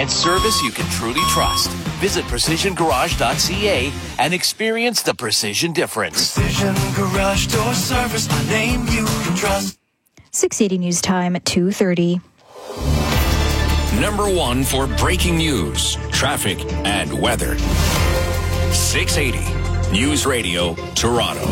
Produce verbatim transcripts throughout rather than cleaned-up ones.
and service you can truly trust. Visit precision garage dot c a and experience the precision difference. Precision Garage Door Service, a name you can trust. six eighty News Time at two thirty. Number one for breaking news, traffic, and weather. six eighty News Radio, Toronto.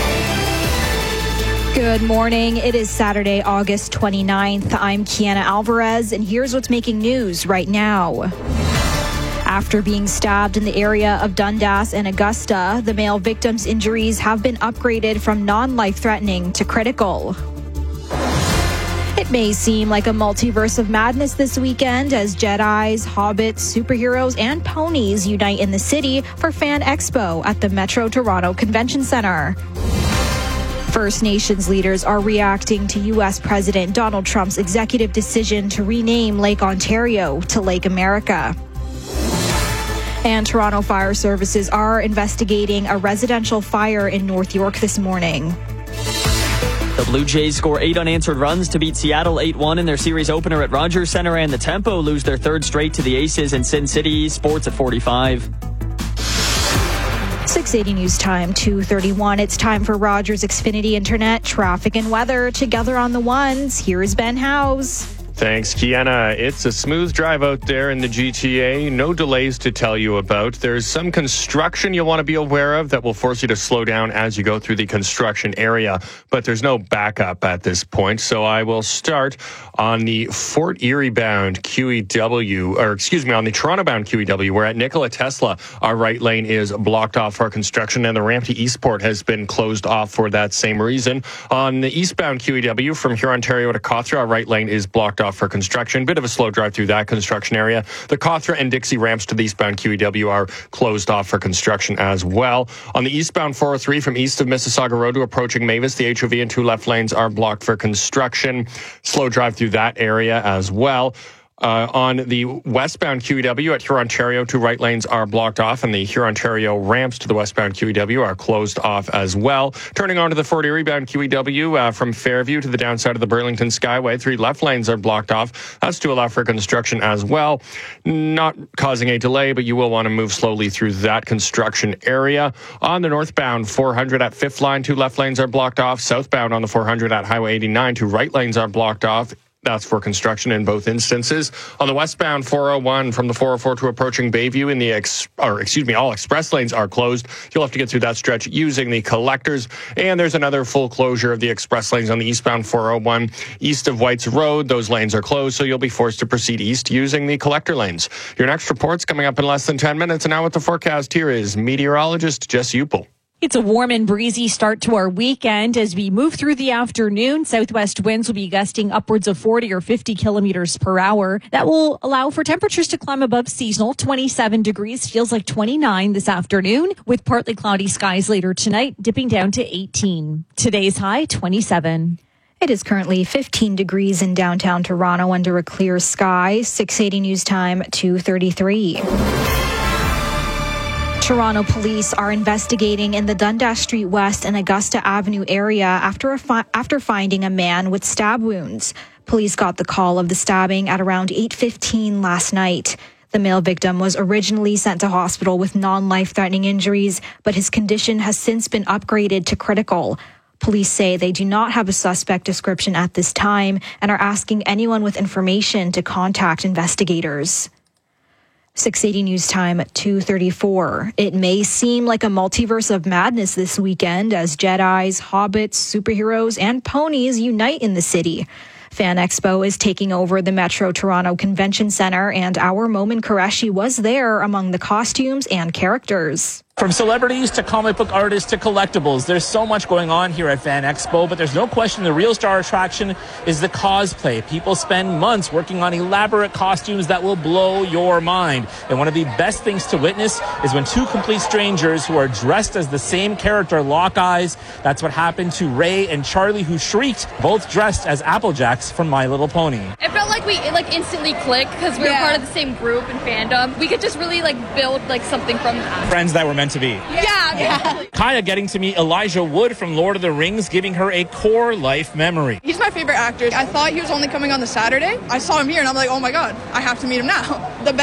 Good morning. It is Saturday, August twenty-ninth. I'm Kiana Alvarez, and here's what's making news right now. After being stabbed in the area of Dundas and Augusta, the male victim's injuries have been upgraded from non-life-threatening to critical. It may seem like a multiverse of madness this weekend as Jedis, hobbits, superheroes, and ponies unite in the city for Fan Expo at the Metro Toronto Convention Centre. First Nations leaders are reacting to U S President Donald Trump's executive decision to rename Lake Ontario to Lake America. And Toronto Fire Services are investigating a residential fire in North York this morning. The Blue Jays score eight unanswered runs to beat Seattle eight one in their series opener at Rogers Centre, and the Tempo lose their third straight to the Aces in Sin City. Sports at forty-five. six eighty News Time, two thirty-one. It's time for Rogers Xfinity Internet, traffic and weather together on the ones. Here is Ben Howes. Thanks, Kiana. It's a smooth drive out there in the G T A. No delays to tell you about. There's some construction you'll want to be aware of that will force you to slow down as you go through the construction area, but there's no backup at this point. So I will start on the Fort Erie bound Q E W, or excuse me, on the Toronto bound Q E W. We're at Nikola Tesla. Our right lane is blocked off for construction, and the ramp to Eastport has been closed off for that same reason. On the eastbound Q E W from Huron, Ontario to Cawthra, our right lane is blocked off for construction. Bit of a slow drive through that construction area. The Cawthra and Dixie ramps to the eastbound Q E W are closed off for construction as well. On the eastbound four oh three from east of Mississauga Road to approaching Mavis, the H O V and two left lanes are blocked for construction. Slow drive through that area as well. Uh, on the westbound Q E W at Huron, Ontario, two right lanes are blocked off, and the Huron, Ontario ramps to the westbound Q E W are closed off as well. Turning on to the Fort Erie bound Q E W uh, from Fairview to the downside of the Burlington Skyway, three left lanes are blocked off. That's to allow for construction as well. Not causing a delay, but you will want to move slowly through that construction area. On the northbound four hundred at Fifth Line, two left lanes are blocked off. Southbound on the four hundred at Highway eighty-nine, two right lanes are blocked off. That's for construction in both instances. On the westbound four oh one from the four oh four to approaching Bayview, in the ex, or excuse me, all express lanes are closed. You'll have to get through that stretch using the collectors. And there's another full closure of the express lanes on the eastbound four oh one east of White's Road. Those lanes are closed, so you'll be forced to proceed east using the collector lanes. Your next report's coming up in less than ten minutes. And now with the forecast, here is meteorologist Jess Upel. It's a warm and breezy start to our weekend. As we move through the afternoon, southwest winds will be gusting upwards of forty or fifty kilometers per hour. That will allow for temperatures to climb above seasonal. twenty-seven degrees feels like twenty-nine this afternoon, with partly cloudy skies later tonight, dipping down to eighteen. Today's high, twenty-seven. It is currently fifteen degrees in downtown Toronto under a clear sky. six eighty News Time, two thirty-three. Toronto police are investigating in the Dundas Street West and Augusta Avenue area after a fi- after finding a man with stab wounds. Police got the call of the stabbing at around eight fifteen last night. The male victim was originally sent to hospital with non-life-threatening injuries, but his condition has since been upgraded to critical. Police say they do not have a suspect description at this time and are asking anyone with information to contact investigators. six eighty News Time at two thirty-four. It may seem like a multiverse of madness this weekend as Jedis, hobbits, superheroes, and ponies unite in the city. Fan Expo is taking over the Metro Toronto Convention Centre, and our Momin Qureshi was there among the costumes and characters. From celebrities to comic book artists to collectibles, there's so much going on here at Fan Expo, but there's no question the real star attraction is the cosplay. People spend months working on elaborate costumes that will blow your mind. And one of the best things to witness is when two complete strangers who are dressed as the same character lock eyes. That's what happened to Ray and Charlie, who shrieked, both dressed as Applejacks from My Little Pony. It felt like we like instantly clicked because we yeah. were part of the same group and fandom. We could just really like build like something from that. Friends that were meant to be. Yeah, yeah. Kaya getting to meet Elijah Wood from Lord of the Rings, giving her a core life memory. He's my favorite actor. I thought he was only coming on the Saturday. I saw him here and I'm like, oh my God, I have to meet him now. The